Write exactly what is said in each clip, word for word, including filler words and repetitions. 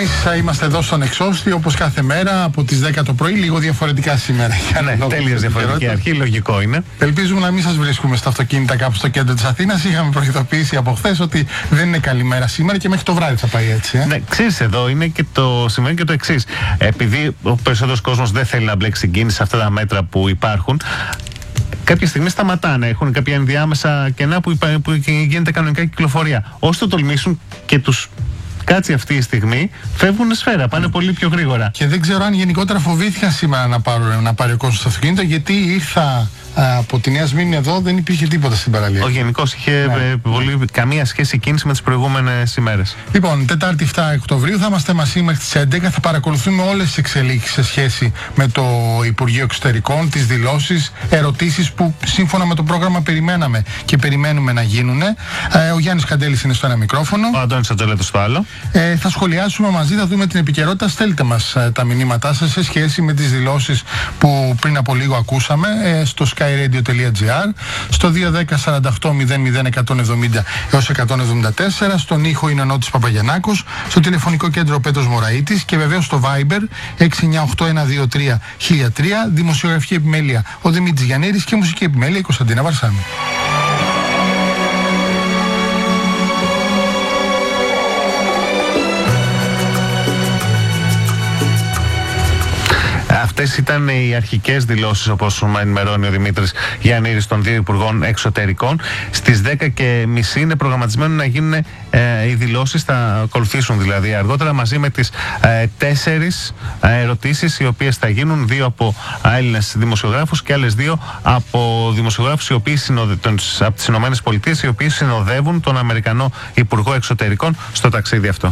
Εμείς είμαστε εδώ στον Εξώστη, όπως κάθε μέρα, από τις δέκα το πρωί, λίγο διαφορετικά σήμερα. Ναι, τέλειως διαφορετική αρχή, λογικό είναι. Ελπίζουμε να μην σας βρίσκουμε στα αυτοκίνητα κάπου στο κέντρο της Αθήνας. Είχαμε προειδοποιήσει από χθες ότι δεν είναι καλή μέρα σήμερα και μέχρι το βράδυ θα πάει έτσι. Ε? Ναι, ξέρεις, εδώ είναι και το, σημαίνει και το εξής. Επειδή ο περισσότερος κόσμος δεν θέλει να μπλέξει κίνηση σε αυτά τα μέτρα που υπάρχουν, κάποια στιγμή σταματάνε, έχουν κάποια ενδιάμεσα κενά που, υπά, που γίνεται κανονικά κυκλοφορία. Όσοι το τολμήσουν και τους κάτσει αυτή η στιγμή, φεύγουν σφαίρα, πάνε mm. πολύ πιο γρήγορα. Και δεν ξέρω αν γενικότερα φοβήθηκαν σήμερα να, πάρω, να πάρει ο κόσμος στο αυτοκίνητο, γιατί ήρθα από τη Νέα Σμύρνη εδώ, δεν υπήρχε τίποτα στην παραλία. Ο γενικός είχε ναι. πολύ, καμία σχέση κίνηση με τις προηγούμενες ημέρες. Λοιπόν, Τετάρτη εφτά Οκτωβρίου θα είμαστε μαζί μέχρι τις έντεκα. Θα παρακολουθούμε όλες τις εξελίξεις σε σχέση με το Υπουργείο Εξωτερικών, τις δηλώσεις, ερωτήσεις που σύμφωνα με το πρόγραμμα περιμέναμε και περιμένουμε να γίνουν. Ε, ο Γιάννης Καντέλης είναι στο ένα μικρόφωνο. Ο Αντώνης Ατζολέτος στο άλλο. Ε, θα σχολιάσουμε μαζί, θα δούμε την επικαιρότητα. Στέλνετε μας ε, τα μηνύματά σας σε σχέση με τις δηλώσεις που πριν από λίγο ακούσαμε ε, στο skyradio.gr, στο δύο ένα μηδέν σαράντα οκτώ μηδέν μηδέν εκατόν εβδομήντα έως εκατόν εβδομήντα τέσσερα, στον ήχο είναι ο Νότης Παπαγιαννάκος, στο τηλεφωνικό κέντρο ο Πέτρος Μωραΐτης και βεβαίως στο Viber έξι εννιά οκτώ ένα δύο τρία χίλια τρία, δημοσιογραφική επιμέλεια ο Δημήτρης Γιαννήρης και μουσική επιμέλεια η Κωνσταντίνα Βαρσάμη. Αυτές ήταν οι αρχικές δηλώσεις, όπως με ενημερώνει ο Δημήτρης Γιαννήρης, των δύο Υπουργών Εξωτερικών. Στις δέκα και μισή είναι προγραμματισμένο να γίνουν ε, οι δηλώσεις, θα ακολουθήσουν δηλαδή αργότερα, μαζί με τις ε, τέσσερις ε, ερωτήσεις οι οποίες θα γίνουν, δύο από Έλληνες δημοσιογράφους και άλλες δύο από δημοσιογράφους οι οποίοι συνοδε... από τις Ηνωμένες Πολιτείες, οι οποίοι συνοδεύουν τον Αμερικανό Υπουργό Εξωτερικών στο ταξίδι αυτό.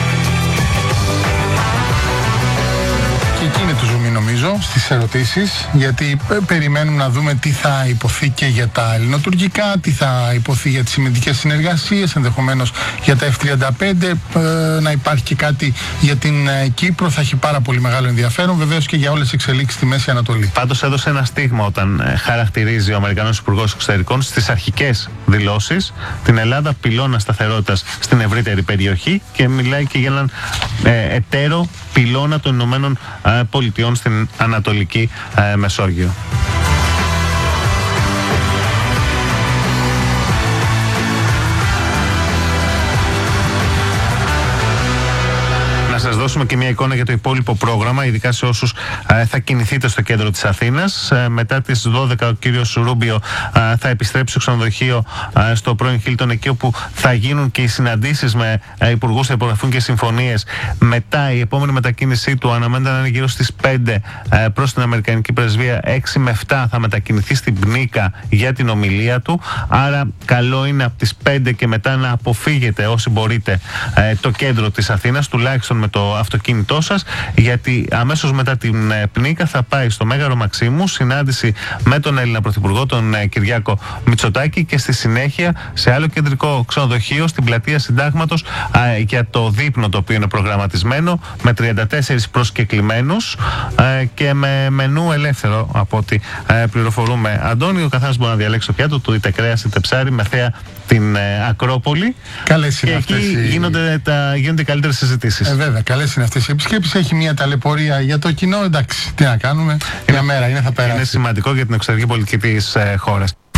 Και εκεί είναι το ζουμί νομίζω στις ερωτήσεις, γιατί περιμένουμε να δούμε τι θα υποθεί και για τα ελληνοτουρκικά, τι θα υποθεί για τις συμμετικές συνεργασίες, ενδεχομένως για τα εφ τριάντα πέντε, ε, να υπάρχει και κάτι για την ε, Κύπρο, θα έχει πάρα πολύ μεγάλο ενδιαφέρον, βεβαίως και για όλες τις εξελίξεις στη Μέση Ανατολή. Πάντως έδωσε ένα στίγμα όταν ε, χαρακτηρίζει ο Αμερικανός Υπουργός Εξωτερικών στις αρχικές δηλώσεις την Ελλάδα πυλώνα σταθερότητας στην ευρύτερη περιοχή και μιλάει και για έναν ε, εταίρο πυλώνα των Ηνωμένων ε, Πολιτειών στην Ανατολική ε, Μεσόγειο. Να σας δώσουμε και μια εικόνα για το υπόλοιπο πρόγραμμα, ειδικά σε όσους ε, θα κινηθείτε στο κέντρο της Αθήνας. Ε, μετά τις δώδεκα ο κύριος Ρούμπιο ε, θα επιστρέψει στο ξενοδοχείο ε, στο πρώην Χίλτον, εκεί όπου θα γίνουν και οι συναντήσεις με ε, υπουργούς, θα υπογραφούν και συμφωνίες. Μετά η επόμενη μετακίνησή του αναμένεται να είναι γύρω στις πέντε ε, προς την Αμερικανική Πρεσβεία. έξι με επτά θα μετακινηθεί στην Πνίκα για την ομιλία του. Άρα καλό είναι από τις πέντε και μετά να αποφύγετε όσοι μπορείτε ε, το κέντρο της Αθήνας, τουλάχιστον με το αυτοκίνητό σας, γιατί αμέσως μετά την Πνίκα θα πάει στο Μέγαρο Μαξίμου, συνάντηση με τον Έλληνα Πρωθυπουργό, τον Κυριάκο Μητσοτάκη, και στη συνέχεια σε άλλο κεντρικό ξενοδοχείο στην Πλατεία Συντάγματος α, για το δείπνο το οποίο είναι προγραμματισμένο, με τριάντα τέσσερις προσκεκλημένους α, και με μενού ελεύθερο από ό,τι α, πληροφορούμε. Αντώνη, ο καθένας μπορεί να διαλέξει το πιάτο του, είτε κρέας είτε ψάρι, με θέα την ε, Ακρόπολη. Καλές είναι και αυτές εκεί οι... γίνονται, τα, γίνονται καλύτερες συζητήσεις. Ε, βέβαια, καλές είναι αυτές οι επισκέψεις. Έχει μια ταλαιπωρία για το κοινό. Εντάξει, τι να κάνουμε. Μια μέρα είναι, θα περάσει. Είναι σημαντικό για την εξωτερική πολιτική της ε, χώρας.